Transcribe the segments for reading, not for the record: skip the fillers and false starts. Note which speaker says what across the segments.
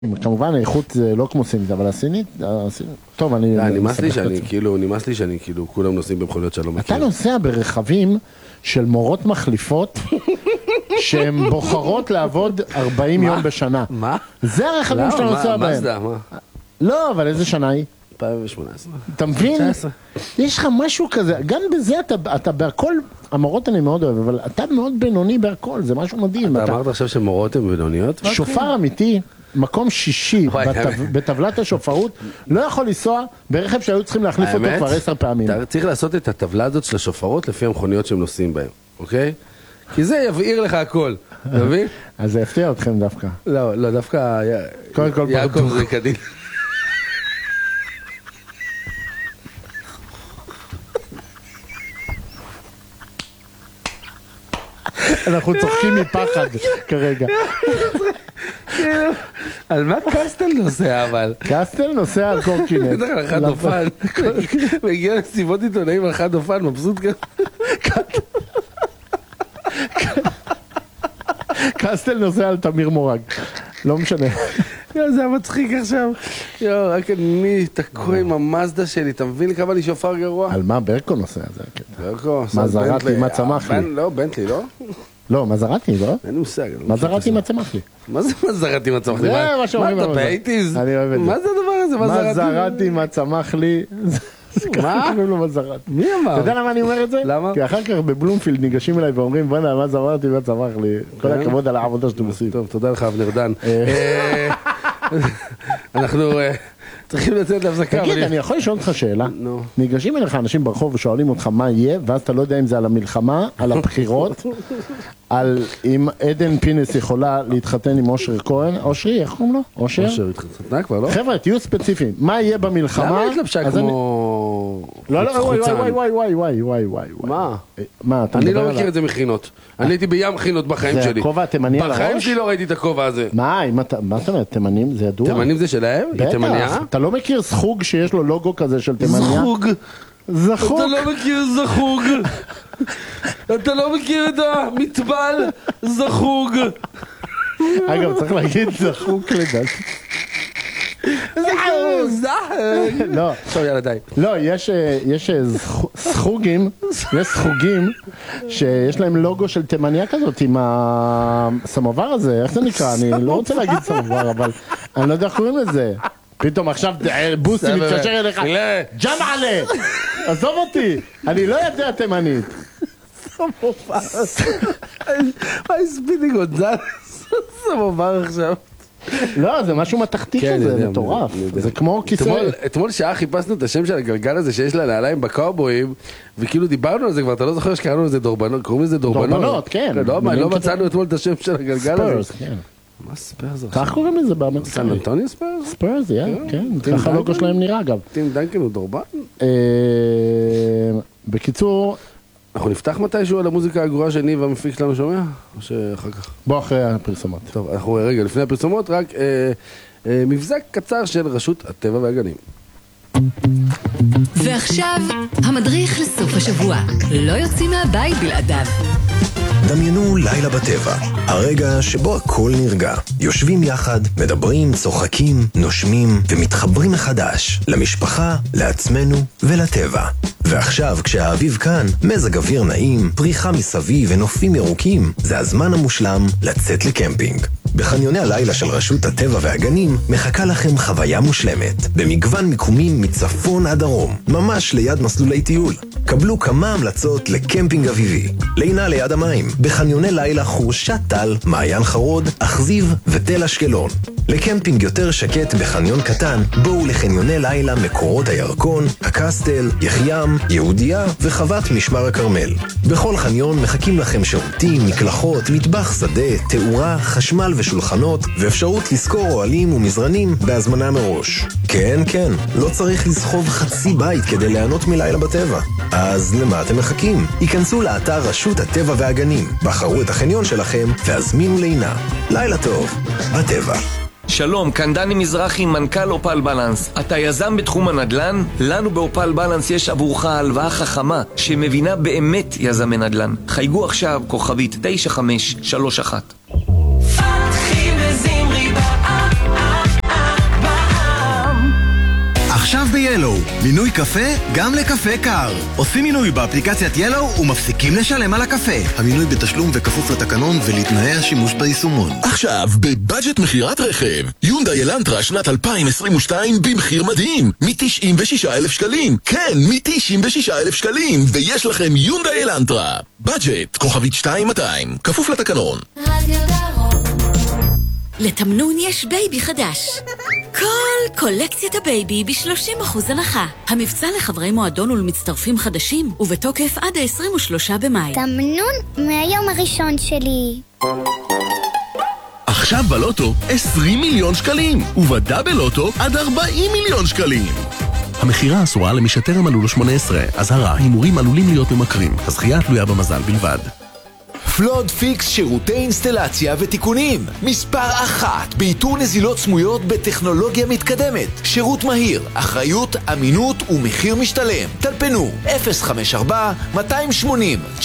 Speaker 1: כמובן האיכות זה לא כמו סינית, אבל הסינית, טוב,
Speaker 2: נמאס לי שאני כאילו כולם נוסעים במכוניות שלא מכיר.
Speaker 1: אתה נוסע ברכבים של מורות מחליפות שהן בוחרות לעבוד 40 יום בשנה.
Speaker 2: מה?
Speaker 1: זה הרכבים שאתה נוסע בהם.
Speaker 2: מזדה, מה?
Speaker 1: לא, אבל איזה שנה היא?
Speaker 2: 2018.
Speaker 1: אתה מבין? יש לך משהו כזה, גם בזה אתה בהכל, המורות אני מאוד אוהב, אבל אתה מאוד בינוני בהכל, זה משהו מדהים.
Speaker 2: אתה אמרת עכשיו שמורות הן בינוניות?
Speaker 1: שופר אמיתי, מקום שישי בטבלת השופרות, לא יכול לנסוע ברכב שהיו צריכים להחליף אותו כבר 10 פעמים.
Speaker 2: אתה צריך לעשות את הטבלה הזאת של השופרות לפי המכוניות שהם נוסעים בהן, אוקיי? כי זה יבעיר לך הכל, אתה מבין?
Speaker 1: אז זה יפתיע אתכם דווקא.
Speaker 2: לא, דווקא יעקב זה קדיל.
Speaker 1: אנחנו צוחקים מפחד כרגע.
Speaker 2: על מה קסטל נוסע אבל?
Speaker 1: קסטל נוסע על קורקינט.
Speaker 2: בטח על חד אופן. מגיע לסיבות עיתונאים על חד אופן, מבסוט כזה.
Speaker 1: קסטל נוסע על תמיר מורג. לא משנה.
Speaker 2: זה המצחיק עכשיו. רק אני תקוע עם המזדה שלי, אתה מבין כמה לי שופר גרוע?
Speaker 1: על מה ברקו נוסע?
Speaker 2: ברקו,
Speaker 1: מה זרעתי, מה צמח לי?
Speaker 2: לא, בנטלי, לא?
Speaker 1: לא, מה זרעתי, לא?
Speaker 2: אין לי מושג.
Speaker 1: מה זרעתי, מה צמח לי?
Speaker 2: מה זה מה זרעתי, מה צמח לי?
Speaker 1: זה מה שאומרים
Speaker 2: מה, אתה באייטיז?
Speaker 1: אני אוהב את זה.
Speaker 2: מה זה הדבר הזה?
Speaker 1: מה זרעתי, מה צמח לי?
Speaker 2: מה?
Speaker 1: קוראים לו מה זרעתי.
Speaker 2: מי אמר?
Speaker 1: אתה יודע למה אני אומר את זה?
Speaker 2: למה?
Speaker 1: כי אחר כך בבלומפילד ניגשים אליי ואומרים, בוא'נה, מה זרעתי, מה צמח לי? כל הכבוד על העבודה שאתם עושים.
Speaker 2: טוב, תודה לך, אבנר דן. אנחנו צריכים לצאת להפסקה.
Speaker 1: תגיד, אני יכול לשאול אותך שאלה? ניגשים אליך אנשים ברחוב ושואלים אותך מה יהיה, ואז אתה לא יודע אם זה על המלחמה, על הבחירות, על אם עדן פינס יכולה להתחתן עם אושרי כהן. אושרי, איך קוראים לו? אושר?
Speaker 2: אושר התחתנה כבר, לא?
Speaker 1: חבר'ה, תהיו ספציפיים. מה יהיה במלחמה?
Speaker 2: למה התלבשה כמו...
Speaker 1: לא, וואי.
Speaker 2: מה? אני לא מכיר את זה מכינות. אני הייתי בים מכינות בחיים שלי.
Speaker 1: זה הכובע התימני על הראש?
Speaker 2: בחיים שלי לא ראיתי את הכובע הזה.
Speaker 1: מה זאת אומרת, תימנים זה ידוע?
Speaker 2: תימנים זה שלהם? היא תימניה?
Speaker 1: אתה לא מכיר סחוג שיש לו לוגו כזה של תימניה? זחוג.
Speaker 2: אתה לא מכיר זחוג. אתה לא מכיר את המטבל זחוג.
Speaker 1: אגב, צריך להגיד זחוג לדעתי.
Speaker 2: לא, טוב, יאללה, די.
Speaker 1: לא, יש סחוגים שיש להם לוגו של תימניה כזאת עם הסמובר הזה, איך זה נקרא? אני לא רוצה להגיד סמובר, אבל אני לא יודע איך קוראים לזה. פתאום עכשיו בוסי מתקשר אליך, ג'מעלה, עזוב אותי, אני לא יודע תימנית.
Speaker 2: סמובר. מה הספידי גונזלס? סמובר עכשיו.
Speaker 1: לא, זה משהו מתחתי כזה, מטורף. זה כמו כיסא.
Speaker 2: אתמול שעה חיפשנו את השם של הגלגל הזה שיש לה נעליים בקאובויים, וכאילו דיברנו על זה כבר, אתה לא זוכר שקראנו לזה דורבנות, קוראים לזה דורבנות.
Speaker 1: דורבנות, כן.
Speaker 2: לא מצאנו אתמול את השם של הגלגל הזה.
Speaker 1: ספרס, כן.
Speaker 2: מה ספרס?
Speaker 1: כך קוראים לזה באמריקאי.
Speaker 2: סן אנטוניו ספרס?
Speaker 1: ספרס, כן. ככה הלוגו שלהם נראה אגב.
Speaker 2: טים דנקן הוא דורבן?
Speaker 1: בקיצור...
Speaker 2: אנחנו נפתח מתישהו על המוזיקה הגרועה שניב המפיק שלנו שומע? או שאחר כך?
Speaker 1: בוא אחרי הפרסומות.
Speaker 2: טוב, אנחנו רגע לפני הפרסומות, רק מבזק קצר של רשות הטבע והגנים.
Speaker 3: ועכשיו, המדריך לסוף השבוע. לא יוצאים מהבית בלעדיו.
Speaker 4: דמיינו לילה בטבע, הרגע שבו הכל נרגע. יושבים יחד, מדברים, צוחקים, נושמים ומתחברים מחדש למשפחה, לעצמנו ולטבע. ועכשיו, כשהאביב כאן, מזג אוויר נעים, פריחה מסביב ונופים ירוקים, זה הזמן המושלם לצאת לקמפינג. בחניוני הלילה של רשות הטבע והגנים מחכה לכם חוויה מושלמת, במגוון מיקומים מצפון עד דרום, ממש ליד מסלולי טיול. קבלו כמה המלצות לקמפינג אביבי. לינה ליד המים, בחניוני לילה חורשת טל, מעיין חרוד, אכזיב ותל אשקלון. לקמפינג יותר שקט בחניון קטן, בואו לחניוני לילה מקורות הירקון, הקסטל, יחיים, יהודיה וחוות משמר הכרמל. בכל חניון מחכים לכם שירותים, מקלחות, מטבח שדה, תאורה, חשמל ושולחנות, ואפשרות לזכור אוהלים ומזרנים בהזמנה מראש. כן, לא צריך לסחוב חצי בית כדי ליהנות מלילה בטבע. אז למה אתם מחכים? היכנסו לאתר רשות הטבע והגנים, בחרו את החניון שלכם והזמינו לינה. לילה טוב, בטבע.
Speaker 5: שלום, כאן דני מזרחי, מנכ"ל אופל בלנס. אתה יזם בתחום הנדל"ן? לנו באופל בלנס יש עבורך הלוואה חכמה שמבינה באמת יזמי נדל"ן. חייגו עכשיו כוכבית 9531.
Speaker 6: מינוי קפה גם לקפה קר. עושים מינוי באפליקציית ילו ומפסיקים לשלם על הקפה. המינוי בתשלום וכפוף לתקנון ולתנאי השימוש ביישומון.
Speaker 7: עכשיו בבאג'ט מחירת רכב יונדאי אלנטרה שנת 2022 במחיר מדהים מ-96,000 שקלים. כן, מ-96,000 שקלים, ויש לכם יונדאי אלנטרה. באג'ט כוכבית 2200 כפוף לתקנון.
Speaker 3: לתמנון יש בייבי חדש. כל קולקציית הבייבי ב-30% הנחה. המבצע לחברי מועדון ולמצטרפים חדשים, ובתוקף עד ה-23 במאי.
Speaker 8: תמנון מהיום הראשון שלי.
Speaker 7: עכשיו בלוטו 20 מיליון שקלים, ובדאבל לוטו עד 40 מיליון שקלים. המחירה אסורה למי שטרם מלאו לו 18. אזהרה, הימורים עלולים להיות ממכרים. הזכייה תלויה במזל בלבד.
Speaker 9: פלוד פיקס שירותי אינסטלציה ותיקונים. מספר 1 באיתור נזילות סמויות בטכנולוגיה מתקדמת. שירות מהיר, אחריות, אמינות ומחיר משתלם. טלפנו 054-280-960-7.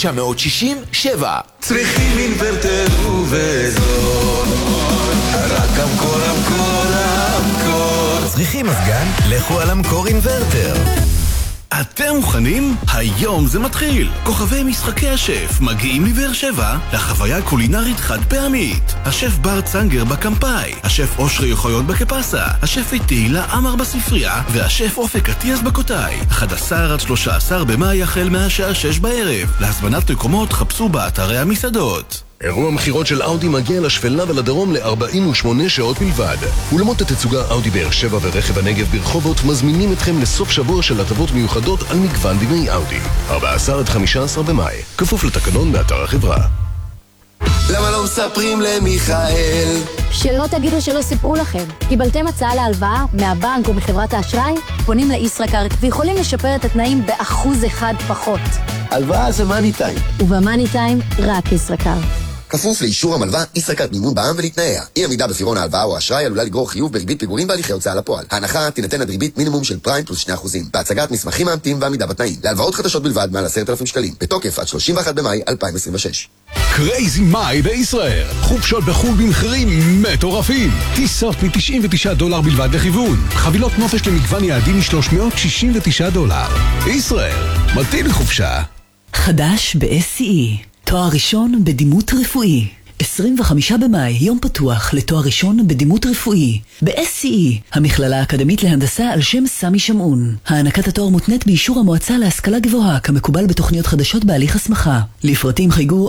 Speaker 10: צריכים אינברטר ובזול, רק המקור, המקור, המקור.
Speaker 6: צריכים מזגן? לכו על המקור אינברטר.
Speaker 7: אתם מוכנים? היום זה מתחיל. כוכבי משחקי השף מגיעים לבאר שבע לחוויה קולינרית חד פעמית. השף בר צנגר בקמפאי, השף אושרי יוחאיות בקפסה, השף איתי לעמר בספרייה, והשף אופק עטיאס בקוטאי. 11 עד 13 במאי החל מהשעה 6 בערב. להזמנת מקומות חפשו באתרי המסעדות.
Speaker 11: אירוע מחירות של אאודי מגיע לשפלה ולדרום ל-48 שעות בלבד. אולמות התצוגה אאודי באר שבע ורכב הנגב ברחובות מזמינים אתכם לסוף שבוע של הטבות מיוחדות על מגוון בימי אאודי. 14 עד 15 במאי, כפוף לתקנון באתר החברה.
Speaker 10: למה לא מספרים למיכאל?
Speaker 12: שלא תגידו שלא סיפרו לכם. קיבלתם הצעה להלוואה מהבנק או מחברת האשראי? פונים לישראכרט ויכולים לשפר את התנאים ב1% פחות.
Speaker 10: הלוואה זה מאני טיים.
Speaker 12: ובמאני טיים רק ישראכרט.
Speaker 13: כפוף לאישור המלווה, ישראכרט מימון בע"מ ולתנאיה. אי עמידה בפירעון ההלוואה או האשראי עלולה לגרור חיוב בריבית פיגורים בהליכי הוצאה לפועל. ההנחה תינתן עד ריבית מינימום של פריים פלוס 2%. בהצגת מסמכים מאמתים ועמידה בתנאים. להלוואות חדשות בלבד מעל 10,000 שקלים. בתוקף עד 31 במאי 2026.
Speaker 14: קרייזי מאי בישראל. חופשות בחול במחירים מטורפים. טיסות $99 בלבד לכיוון. חבילות נופש למגוון יעדים $369. ישראל, מתאים לחופשה.
Speaker 15: חדש ב-SCE. תואר ראשון בדימות רפואי. 25 במאי, יום פתוח לתואר ראשון בדימות רפואי. ב-SCE, המכללה האקדמית להנדסה על שם סמי שמעון. הענקת התואר מותנית באישור המועצה להשכלה גבוהה, כמקובל בתוכניות חדשות בהליך הסמכה. לפרטים חייגו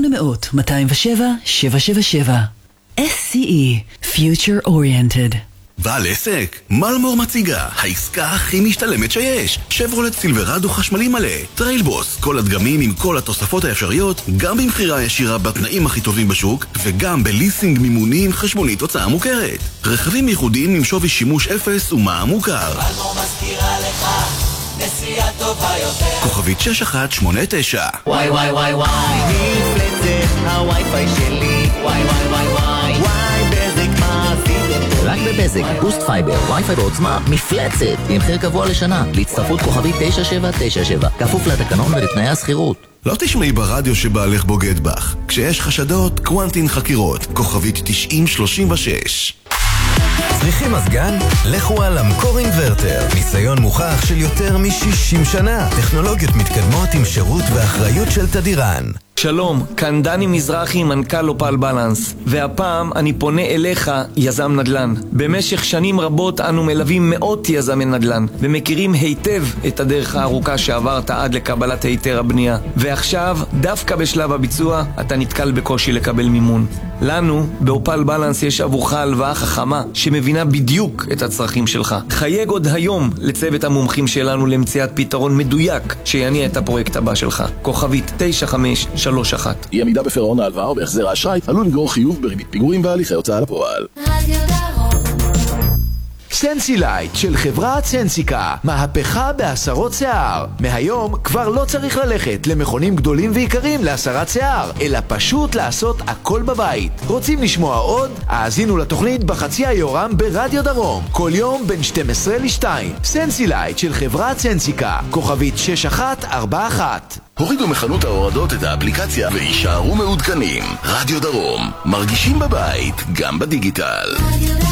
Speaker 15: 1-800-207-777. SCE, Future Oriented.
Speaker 7: בעל עסק, מלמור מציגה, העסקה הכי משתלמת שיש. שברולט סילברדו חשמלי מלא, טריילבוס, כל הדגמים עם כל התוספות האפשריות, גם במחירה ישירה בתנאים הכי טובים בשוק, וגם בליסינג מימוני עם חשבונית הוצאה מוכרת. רכבים ייחודיים עם שווי שימוש 0 ומע"מ מוכר.
Speaker 10: מלמור מזכירה לך נסיעה טובה יותר.
Speaker 7: כוכבית 6189.
Speaker 10: וואי וואי וואי וואי, מפלצת הווי-פיי שלי. וואי וואי וואי וואי, וואי בזק מה עשיתם?
Speaker 16: רק בבזק, בוסט פייבר, וי-פיי בעוצמה, מפלצת, עם מחיר קבוע לשנה, להצטרפות כוכבית 9797, כפוף לתקנון ולתנאי הסחירות.
Speaker 7: לא תשמעי ברדיו שבעלך בוגד בך. כשיש חשדות, קוונטין חקירות, כוכבית 9036.
Speaker 6: צריכים מזגן? לכו על המקור אינברטר. ניסיון מוכח של יותר מ-60 שנה. טכנולוגיות מתקדמות עם שירות ואחריות של תדירן.
Speaker 5: שלום, כאן דני מזרחי, מנכ"ל אופל בלנס, והפעם אני פונה אליך, יזם נדל"ן. במשך שנים רבות אנו מלווים מאות יזמי נדל"ן, ומכירים היטב את הדרך הארוכה שעברת עד לקבלת היתר הבנייה. ועכשיו, דווקא בשלב הביצוע, אתה נתקל בקושי לקבל מימון. לנו, באופל בלנס, יש עבורך הלוואה חכמה, שמבינה בדיוק את הצרכים שלך. חייג עוד היום לצוות המומחים שלנו למציאת פתרון מדויק, שיניע את הפרויקט הבא שלך. כוכבית 9531.
Speaker 7: אי עמידה בפירעון ההלוואה או בהחזר האשראי עלול לגרור חיוב בריבית פיגורים והליכי הוצאה לפועל.
Speaker 9: סנסילייט של חברת סנסיקה, מהפכה בהסרות שיער. מהיום כבר לא צריך ללכת למכונים גדולים ויקרים להסרת שיער, אלא פשוט לעשות הכל בבית. רוצים לשמוע עוד? האזינו לתוכנית בחצי היורם ברדיו דרום, כל יום בין 12 ל-2. סנסילייט של חברת סנסיקה, כוכבית 6141.
Speaker 7: הורידו מחנות ההורדות את האפליקציה וישארו מעודכנים. רדיו דרום, מרגישים בבית, גם בדיגיטל.